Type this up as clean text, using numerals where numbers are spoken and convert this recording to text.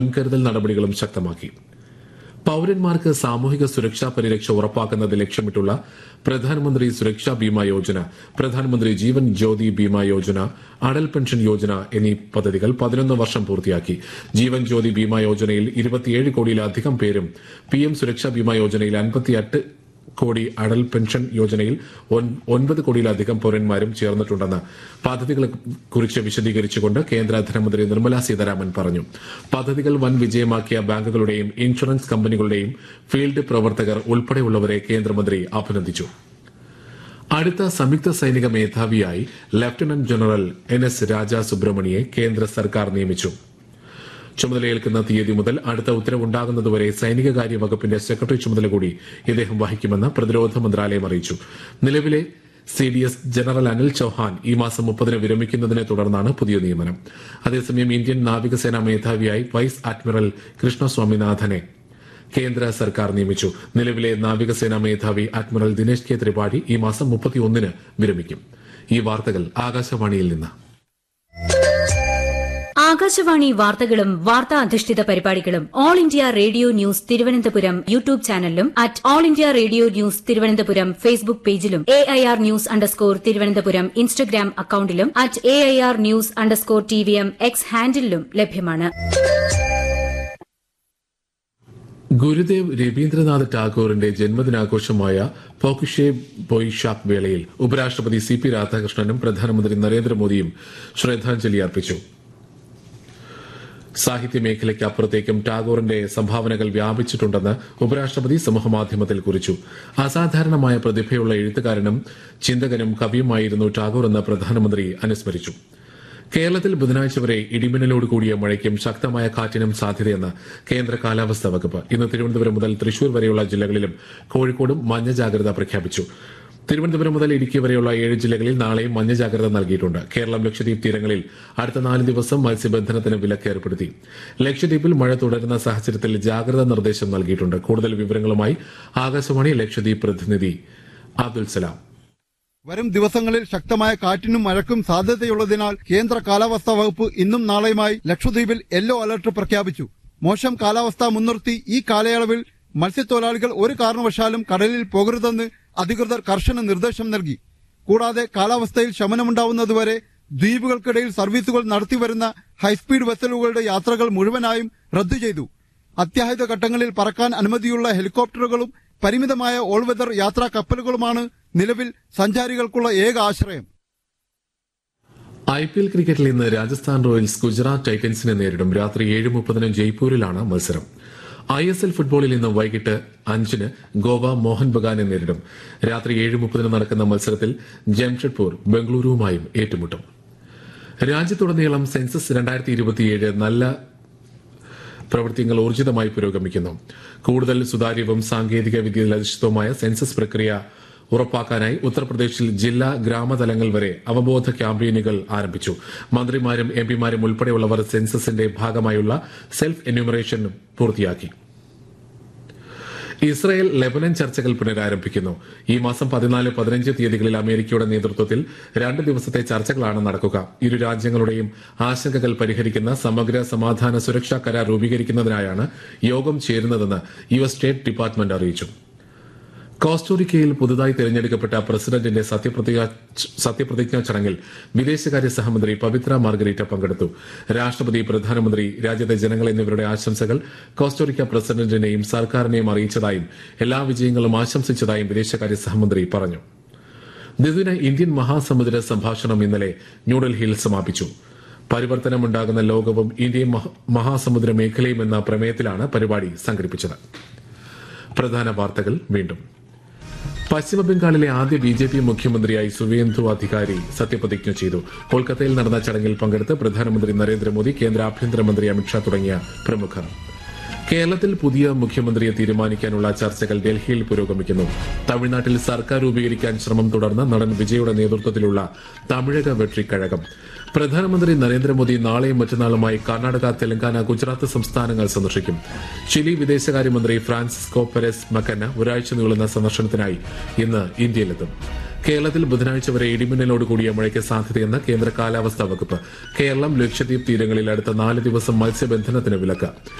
മുൻകരുതൽ നടപടികളും ശക്തമാക്കി. പൌരന്മാർക്ക് സാമൂഹിക സുരക്ഷാ പരിരക്ഷ ഉറപ്പാക്കുന്നത് ലക്ഷ്യമിട്ടുള്ള പ്രധാനമന്ത്രി സുരക്ഷാ ബീമാ യോജന, പ്രധാനമന്ത്രി ജീവൻ ജ്യോതി ബീമാ യോജന, അടൽ പെൻഷൻ യോജന എന്നീ പദ്ധതികൾ 11 വർഷം പൂർത്തിയാക്കി. ജീവൻ ജ്യോതി ബീമാ യോജനയിൽ 27 കോടിയിലധികം പേരും, പിഎം സുരക്ഷാ ബീമാ യോജനയിൽ 58 കോടി, അടൽ പെൻഷൻ യോജനയിൽ 9 കോടിയിലധികം പൌരന്മാരും ചേർന്നിട്ടുണ്ടെന്ന് പദ്ധതികളെക്കുറിച്ച് വിശദീകരിച്ചുകൊണ്ട് കേന്ദ്ര ധനമന്ത്രി നിർമ്മല സീതാരാമൻ പറഞ്ഞു. പദ്ധതികൾ വൻ വിജയമാക്കിയ ബാങ്കുകളുടെയും ഇൻഷുറൻസ് കമ്പനികളുടെയും ഫീൽഡ് പ്രവർത്തകർ ഉൾപ്പെടെയുള്ളവരെ കേന്ദ്രമന്ത്രി അഭിനന്ദിച്ചു. അടുത്ത സംയുക്ത സൈനിക മേധാവിയായി ലഫ്റ്റനന്റ് ജനറൽ NS രാജ സുബ്രഹ്മണിയെ കേന്ദ്ര സർക്കാർ നിയമിച്ചു. ചുമതലയേൽക്കുന്ന തീയതി മുതൽ അടുത്ത ഉത്തരവുണ്ടാകുന്നതുവരെ സൈനികകാര്യ വകുപ്പിന്റെ സെക്രട്ടറി ചുമതല കൂടി ഇദ്ദേഹം വഹിക്കുമെന്ന് പ്രതിരോധ മന്ത്രാലയം അറിയിച്ചു. നിലവിലെ CDS ജനറൽ അനിൽ ചൌഹാൻ ഈ മാസം 30 വിരമിക്കുന്നതിനെ തുടർന്നാണ് പുതിയ നിയമനം. അതേസമയം ഇന്ത്യൻ നാവികസേനാ മേധാവിയായി വൈസ് അഡ്മിറൽ കൃഷ്ണ സ്വാമിനാഥനെ കേന്ദ്ര സർക്കാർ നിയമിച്ചു. നിലവിലെ നാവികസേനാ മേധാവി അഡ്മിറൽ ദിനേശ് കെ ത്രിപാഠി ഈ മാസം 31 വിരമിക്കും. ഈ വാർത്തകൾ ആകാശവാണിയിൽ നിന്ന്. ആകാശവാണി വാർത്തകളും വാർത്താ അധിഷ്ഠിത പരിപാടികളും all India radio news Thiruvananthapuram YouTube ചാനലിലും @all India radio news Thiruvananthapuram Facebook പേജിലും AIR ന്യൂസ് _ ഇൻസ്റ്റഗ്രാം അക്കൌണ്ടിലും @AIR ന്യൂസ് _ TVM X ഹാൻഡിലും ലഭ്യമാണ്. ഗുരുദേവ് രവീന്ദ്രനാഥ് ടാഗോറിന്റെ ജന്മദിനാഘോഷമായ പോക്കിഷെ ബൊയ്ഷാക് വേളയിൽ ഉപരാഷ്ട്രപതി CP രാധാകൃഷ്ണനും പ്രധാനമന്ത്രി നരേന്ദ്രമോദിയും ശ്രദ്ധാഞ്ജലി അർപ്പിച്ചു. സാഹിത്യമേഖലയ്ക്ക് അപ്പുറത്തേക്കും ടാഗോറിന്റെ സംഭാവനകൾ വ്യാപിച്ചിട്ടുണ്ടെന്ന് ഉപരാഷ്ട്രപതി സമൂഹമാധ്യമത്തിൽ കുറിച്ചു. അസാധാരണമായ പ്രതിഭയുള്ള എഴുത്തുകാരനും ചിന്തകനും കവിയുമായിരുന്നു ടാഗോർ എന്ന് പ്രധാനമന്ത്രി അനുസ്മരിച്ചു. കേരളത്തിൽ ബുധനാഴ്ച വരെ ഇടിമിന്നലോട് കൂടിയ മഴയ്ക്കും ശക്തമായ കാറ്റിനും സാധ്യതയെന്ന് കേന്ദ്ര കാലാവസ്ഥാ വകുപ്പ്. ഇന്ന് തിരുവനന്തപുരം മുതൽ തൃശൂർ വരെയുള്ള ജില്ലകളിലും കോഴിക്കോടും മഞ്ഞ ജാഗ്രത പ്രഖ്യാപിച്ചു. തിരുവനന്തപുരം മുതൽ ഇടുക്കി വരെയുള്ള 7 ജില്ലകളിൽ നാളെയും മഞ്ഞ ജാഗ്രത നൽകിയിട്ടുണ്ട്. കേരളം ലക്ഷദ്വീപ് തീരങ്ങളിൽ അടുത്ത 4 ദിവസം മത്സ്യബന്ധനത്തിന് വിലക്ക് ഏർപ്പെടുത്തി. ലക്ഷദ്വീപിൽ മഴ തുടരുന്ന സാഹചര്യത്തിൽ ജാഗ്രതാ നിർദ്ദേശം നൽകിയിട്ടുണ്ട്. കൂടുതൽ വിവരങ്ങളുമായി ആകാശവാണി ലക്ഷദ്വീപ് പ്രതിനിധി അബ്ദുൽ സലാം. വരും ദിവസങ്ങളിൽ ശക്തമായ കാറ്റിനും മഴയ്ക്കും സാധ്യതയുള്ളതിനാൽ കേന്ദ്ര കാലാവസ്ഥാ വകുപ്പ് ഇന്നും നാളെയുമായി ലക്ഷദ്വീപിൽ യെല്ലോ അലർട്ട് പ്രഖ്യാപിച്ചു. മോശം കാലാവസ്ഥ മുൻനിർത്തി ഈ കാലയളവിൽ മത്സ്യത്തൊഴിലാളികൾ ഒരു കാരണവശാലും കടലിൽ പോകരുതെന്ന് അധികൃതർ കർശന നിർദ്ദേശം നൽകി. കൂടാതെ കാലാവസ്ഥയിൽ ശമനമുണ്ടാവുന്നതുവരെ ദ്വീപുകൾക്കിടയിൽ സർവീസുകൾ നടത്തിവരുന്ന ഹൈസ്പീഡ് വെസലുകളുടെ യാത്രകൾ മുഴുവനായും റദ്ദു ചെയ്തു. അത്യാഹിത ഘട്ടങ്ങളിൽ പറക്കാൻ അനുമതിയുള്ള ഹെലികോപ്റ്ററുകളും പരിമിതമായ ഓൾ വെതർ യാത്രാ കപ്പലുകളുമാണ് നിലവിൽ സഞ്ചാരികൾക്കുള്ള ഏക ആശ്രയം. IPL ക്രിക്കറ്റിൽ ഇന്ന് രാജസ്ഥാൻ റോയൽസ് ഗുജറാത്ത് ടൈറ്റൻസിനെ നേരിടും. രാത്രി 7:30 ജയ്പൂരിലാണ് മത്സരം. ISL ഫുട്ബോളിൽ ഇന്ന് വൈകിട്ട് 5 ഗോവ മോഹൻ ബഗാനെ നേരിടും. രാത്രി 7:30 നടക്കുന്ന മത്സരത്തിൽ ജംഷഡ്പൂർ ബംഗളൂരുവുമായും ഏറ്റുമുട്ടും. രാജ്യത്തുടനീളം സെൻസസ് 2027 നല്ല പ്രവൃത്തികൾ ഊർജിതമായി പുരോഗമിക്കുന്നു. കൂടുതൽ സുതാര്യവും സാങ്കേതിക വിദ്യയിലധിഷ്ഠിതവുമായ സെൻസസ് പ്രക്രിയ ഉറപ്പാക്കാനായി ഉത്തർപ്രദേശിൽ ജില്ലാ ഗ്രാമതലങ്ങൾ വരെ അവബോധ ക്യാമ്പയിനുകൾ ആരംഭിച്ചു. മന്ത്രിമാരും MPമാരും ഉൾപ്പെടെയുള്ളവർ സെൻസസിന്റെ ഭാഗമായുള്ള സെൽഫ് എന്യൂമറേഷൻ പൂർത്തിയാക്കി. ഇസ്രായേൽ ലെബനൻ ചർച്ചകൾ പുനരാരംഭിക്കുന്നു. ഈ മാസം 14, 15 തീയതികളിൽ അമേരിക്കയുടെ നേതൃത്വത്തിൽ 2 ദിവസത്തെ ചർച്ചകളാണ് നടക്കുക. ഇരു രാജ്യങ്ങളുടെയും ആശങ്കകൾ പരിഹരിക്കുന്ന സമഗ്ര സമാധാന സുരക്ഷാ കരാർ രൂപീകരിക്കുന്നതിനായാണ് യോഗം ചേരുന്നതെന്ന് US സ്റ്റേറ്റ് ഡിപ്പാർട്ട്മെന്റ് അറിയിച്ചു. കോസ്റ്റോറിക്കയിൽ പുതുതായി തെരഞ്ഞെടുക്കപ്പെട്ട പ്രസിഡന്റിന്റെ സത്യപ്രതിജ്ഞാ ചടങ്ങിൽ വിദേശകാര്യ സഹമന്ത്രി പവിത്ര മാർഗരീറ്റ പങ്കെടുത്തു. രാഷ്ട്രപതി, പ്രധാനമന്ത്രി, രാജ്യത്തെ ജനങ്ങൾ എന്നിവരുടെ ആശംസകൾ കോസ്റ്റോറിക്ക പ്രസിഡന്റിനെയും സർക്കാരിനെയും അറിയിച്ചതായും എല്ലാ വിജയങ്ങളും ആശംസിച്ചതായും വിദേശകാര്യ സഹമന്ത്രി പറഞ്ഞു. ദ്വിദിന ഇന്ത്യൻ മഹാസമുദ്ര സംഭാഷണം ഇന്നലെ ന്യൂഡൽഹിയിൽ സമാപിച്ചു. പരിവർത്തനമുണ്ടാകുന്ന ലോകവും ഇന്ത്യയും മഹാസമുദ്ര മേഖലയും എന്ന പ്രമേയത്തിലാണ് പരിപാടി സംഘടിപ്പിച്ചത്. പ്രധാന വാർത്തകൾ വീണ്ടും. പശ്ചിമബംഗാളിലെ ആദ്യ BJP മുഖ്യമന്ത്രിയായി സുവേന്ദു അധികാരി സത്യപ്രതിജ്ഞ ചെയ്തു. കൊൽക്കത്തയിൽ നടന്ന ചടങ്ങിൽ പങ്കെടുത്ത് പ്രധാനമന്ത്രി നരേന്ദ്രമോദി, കേന്ദ്ര ആഭ്യന്തരമന്ത്രി അമിത്ഷാ തുടങ്ങിയ പ്രമുഖർ. കേരളത്തിൽ പുതിയ മുഖ്യമന്ത്രിയെ തീരുമാനിക്കാനുള്ള ചർച്ചകൾ ഡൽഹിയിൽ പുരോഗമിക്കുന്നു. തമിഴ്നാട്ടിൽ സർക്കാർ രൂപീകരിക്കാൻ ശ്രമം തുടർന്ന് നടൻ വിജയുടെ നേതൃത്വത്തിലുള്ള തമിഴക വെട്രിക്കഴകം. പ്രധാനമന്ത്രി നരേന്ദ്രമോദി നാളെയും മറ്റന്നാളുമായി കർണാടക, തെലങ്കാന, ഗുജറാത്ത് സംസ്ഥാനങ്ങൾ സന്ദർശിക്കും. ചിലി വിദേശകാര്യമന്ത്രി ഫ്രാൻസിസ്കോ പെരസ് മക്കന്ന ഒരാഴ്ച നീളുന്ന സന്ദർശനത്തിനായി ഇന്ന് ഇന്ത്യയിലെത്തും. കേരളത്തിൽ ബുധനാഴ്ച വരെ ഇടിമിന്നലോട് കൂടിയ മഴയ്ക്ക് സാധ്യതയെന്ന് കേന്ദ്ര കാലാവസ്ഥാ വകുപ്പ്. കേരളം, ലക്ഷദ്വീപ് തീരങ്ങളിൽ അടുത്ത 4 ദിവസം മത്സ്യബന്ധനത്തിന് വിലക്ക്.